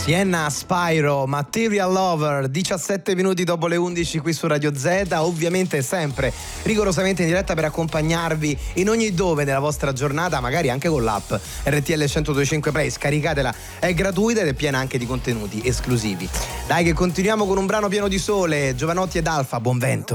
Sienna Spyro, Material Lover, 17 minuti dopo le 11 qui su Radio Z, ovviamente sempre rigorosamente in diretta per accompagnarvi in ogni dove nella vostra giornata, magari anche con l'app RTL 1025 Play, scaricatela, è gratuita ed è piena anche di contenuti esclusivi. Dai che continuiamo con un brano pieno di sole, Giovanotti ed Alfa, buon vento.